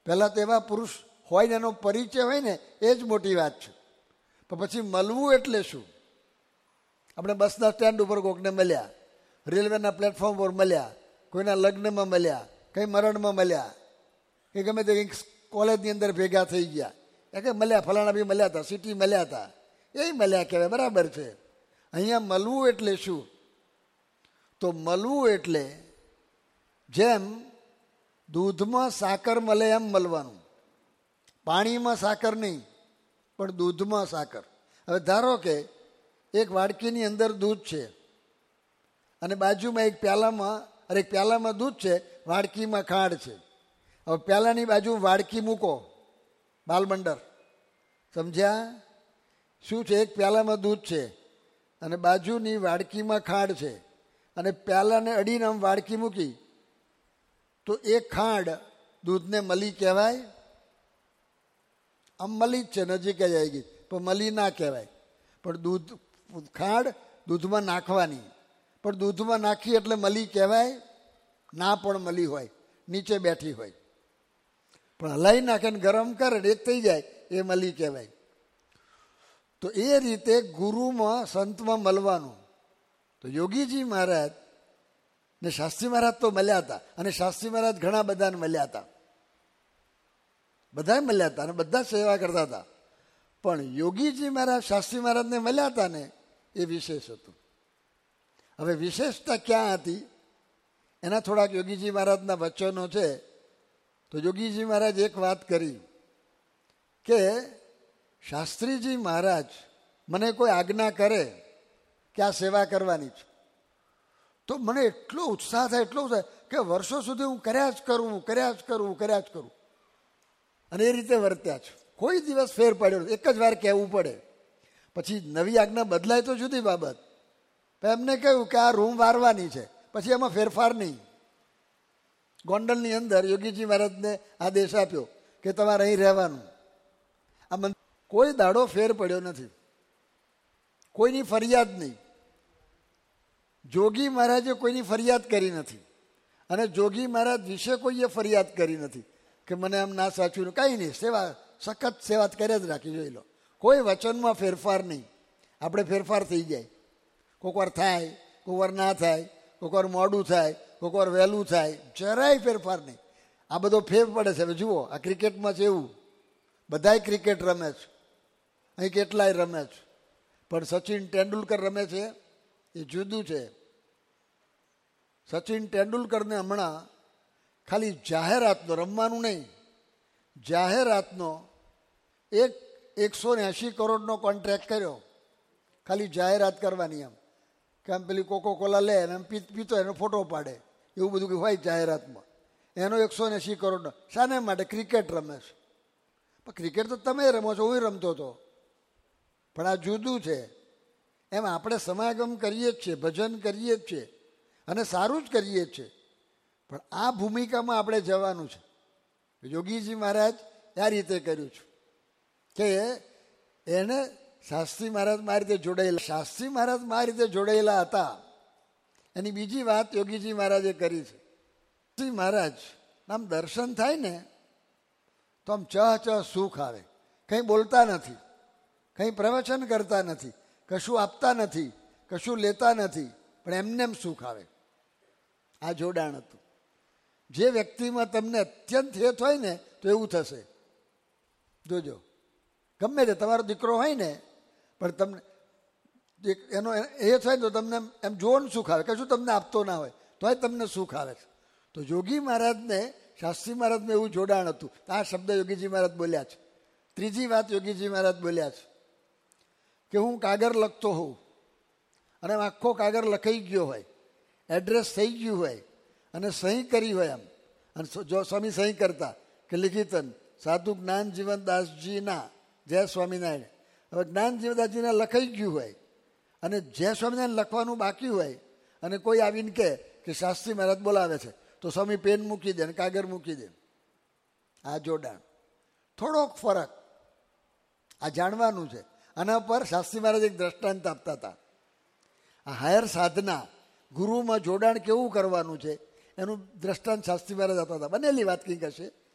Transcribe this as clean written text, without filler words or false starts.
પહેલાં તો એવા પુરુષ હોય ને એનો પરિચય હોય ને એ જ મોટી વાત છે. પણ પછી મળવું એટલે શું? આપણે બસના સ્ટેન્ડ ઉપર કોઈકને મળ્યા, રેલવેના પ્લેટફોર્મ પર મળ્યા, કોઈના લગ્નમાં મળ્યા, કંઈ મરણમાં મળ્યા, કે ગમે તે કંઈક કોલેજની અંદર ભેગા થઈ ગયા, એ કે મળ્યા, ફલાણા બી મળ્યા હતા, સિટી મળ્યા હતા, એ મળ્યા કહેવાય. બરાબર છે. અહીંયા મળવું એટલે શું? તો મળવું એટલે જેમ દૂધમાં સાકર મળે એમ મળવાનું. પાણીમાં સાકર નહીં, પણ દૂધમાં સાકર. હવે ધારો કે એક વાડકીની અંદર દૂધ છે અને બાજુમાં એક પ્યાલામાં દૂધ છે, વાડકીમાં ખાંડ છે. હવે પ્યાલાની બાજુ વાડકી મૂકો, બાલબંડર, સમજ્યા? શું છે? એક પ્યાલામાં દૂધ છે અને બાજુની વાડકીમાં ખાંડ છે, અને પ્યાલાને અડીને આમ વાડકી મૂકી તો એ ખાંડ દૂધને મલી કહેવાય? આમ મલી જ છે, નજીક જ આવી ગઈ, પણ મલી ના કહેવાય. પણ ખાંડ દૂધમાં નાખવાની, પણ દૂધમાં નાખી એટલે મલી કહેવાય? ના, પણ મલી હોય, નીચે બેઠી હોય, પણ હલાવી નાખે ને ગરમ કરે એક થઈ જાય, એ મલી કહેવાય. તો એ રીતે ગુરુમાં, સંતમાં મળવાનું. તો યોગીજી મહારાજ ને શાસ્ત્રી મહારાજ તો મળ્યા હતા, અને શાસ્ત્રી મહારાજ ઘણા બધાને મળ્યા હતા, બધા મળ્યા હતા અને બધા સેવા કરતા હતા. પણ યોગીજી મહારાજ શાસ્ત્રી મહારાજને મળ્યા હતા ને, એ વિશેષ હતું. હવે વિશેષતા ક્યાં હતી એના થોડાક યોગીજી મહારાજના વચનો છે. તો યોગીજી મહારાજ એક વાત કરી કે શાસ્ત્રીજી મહારાજ મને કોઈ આજ્ઞા કરે કે આ સેવા કરવાની છે, તો મને એટલો ઉત્સાહ થાય કે વર્ષો સુધી હું કર્યા જ કરું. અને એ રીતે વર્ત્યા છે. કોઈ દિવસ ફેર પડ્યો નથી. એક જ વાર કહેવું પડે, પછી નવી આજ્ઞા બદલાય તો જુદી બાબત. એમને કહ્યું કે આ રૂમ વારવાની છે, પછી એમાં ફેરફાર નહીં. ગોંડલની અંદર યોગીજી મહારાજને આદેશ આપ્યો કે તમારે અહીં રહેવાનું. આ કોઈ દાડો ફેર પડ્યો નથી, કોઈની ફરિયાદ નહીં. જોગી મહારાજે કોઈની ફરિયાદ કરી નથી, અને જોગી મહારાજ વિશે કોઈએ ફરિયાદ કરી નથી કે મને આમ ના સાચું. કાંઈ નહીં, સેવા સખત સેવા કરે જ રાખી, જોઈ લો. કોઈ વચનમાં ફેરફાર નહીં. આપણે ફેરફાર થઈ જાય, કોઈક વાર થાય, કોઈક વાર ના થાય, કોઈક વાર મોડું થાય, કોઈક વાર વહેલું થાય, જરાય ફેરફાર નહીં. આ બધો ફેર પડે છે. હવે જુઓ, આ ક્રિકેટમાં છે એવું, બધાય ક્રિકેટ રમે છે, અહીં કેટલાય રમે છે, પણ સચિન તેંડુલકર રમે છે એ જુદું છે. સચિન તેંડુલકરને હમણાં ખાલી જાહેરાતનો, રમવાનું નહીં, જાહેરાતનો 180 કરોડનો કોન્ટ્રાક્ટ કર્યો, ખાલી જાહેરાત કરવાની. એમ કે આમ પેલી કોકોકોલા લે અને આમ પીતો એનો ફોટો પાડે, એવું બધું કે હોય જાહેરાતમાં. એનો 180 કરોડનો. શાને માટે? ક્રિકેટ રમે છે. પણ ક્રિકેટ તો તમે રમો છો, હું રમતો હતો, પણ આ જુદું છે. એમ આપણે સમાગમ કરીએ જ છીએ, ભજન કરીએ જ છીએ, અને સારું જ કરીએ જ છીએ, પણ આ ભૂમિકામાં આપણે જવાનું છે. યોગીજી મહારાજ આ રીતે કર્યું છે કે એને શાસ્ત્રી મહારાજ મારી રીતે જોડાયેલા હતા. એની બીજી વાત યોગીજી મહારાજે કરી છે. શાસ્ત્રી મહારાજ આમ દર્શન થાય ને તો આમ ચહ સુખ આવે. કંઈ બોલતા નથી, કંઈ પ્રવચન કરતા નથી, કશું આપતા નથી, કશું લેતા નથી, પણ એમને એમ સુખ આવે. આ જોડાણ હતું. જે વ્યક્તિમાં તમને અત્યંત હેત હોય ને તો એવું થશે. જોજો, ગમે તે તમારો દીકરો હોય ને, પણ તમને એનો હેત હોય ને તો તમને એમ જોવાનું સુખ આવે, કશું તમને આપતો ના હોય તોય તમને સુખ આવે છે. તો યોગી મહારાજને શાસ્ત્રી મહારાજને એવું જોડાણ હતું. આ શબ્દ યોગીજી મહારાજ બોલ્યા છે. ત્રીજી વાત યોગીજી મહારાજ બોલ્યા છે કે હું કાગળ લખતો હોઉં અને આખો કાગળ લખાઈ ગયો હોય, એડ્રેસ થઈ ગયું હોય અને સહી કરી હોય એમ, અને જો સ્વામી સહી કરતા કે લિખિતન સાધુ જ્ઞાન જીવનદાસજીના જય સ્વામિનારાયણ. હવે જ્ઞાન જીવનદાસજીના લખાઈ ગયું હોય અને જય સ્વામિનારાયણ લખવાનું બાકી હોય, અને કોઈ આવીને કે શાસ્ત્રી મહારાજ બોલાવે છે, તો સ્વામી પેન મૂકી દે અને કાગળ મૂકી દે. આ જોડાણ. થોડોક ફરક આ જાણવાનું છે. આના પર શાસ્ત્રી મહારાજ એક દ્રષ્ટાંત આપતા હતા. આ હાયર સાધના, ગુરુમાં જોડાણ કેવું કરવાનું છે એનું દ્રષ્ટાંત શાસ્ત્રી મહારાજ આપતા હતા. બનેલી વાત કંઈક હશે,